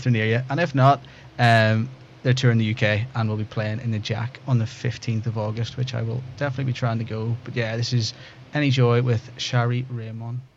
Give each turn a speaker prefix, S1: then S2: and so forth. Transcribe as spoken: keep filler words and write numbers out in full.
S1: they're near you. And if not, um, they're touring the U K and will be playing in the Jack on the fifteenth of August, which I will definitely be trying to go. But yeah, this is Any Joy with Shari Raymond.